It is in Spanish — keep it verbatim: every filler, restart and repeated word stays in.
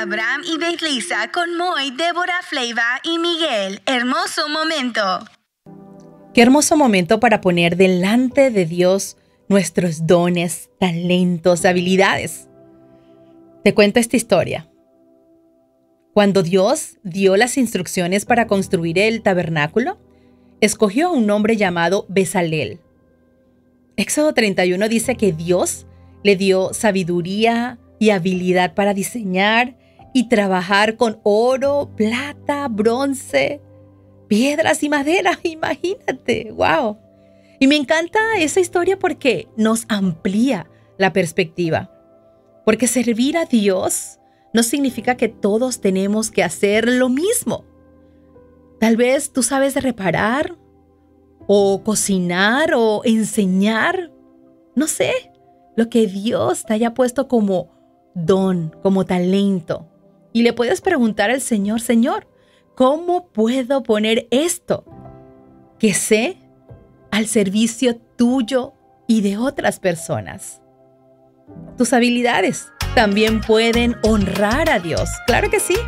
Abraham y Beatriza con Moy, Débora, Fleiva y Miguel. Hermoso momento. Qué hermoso momento para poner delante de Dios nuestros dones, talentos, habilidades. Te cuento esta historia. Cuando Dios dio las instrucciones para construir el tabernáculo, escogió a un hombre llamado Bezalel. Éxodo treinta y uno dice que Dios le dio sabiduría y habilidad para diseñar y trabajar con oro, plata, bronce, piedras y madera. Imagínate, wow. Y me encanta esa historia porque nos amplía la perspectiva. Porque servir a Dios no significa que todos tenemos que hacer lo mismo. Tal vez tú sabes reparar, o cocinar, o enseñar. No sé, lo que Dios te haya puesto como don, como talento. Y le puedes preguntar al Señor, Señor, ¿cómo puedo poner esto que sé al servicio tuyo y de otras personas? Tus habilidades también pueden honrar a Dios. Claro que sí.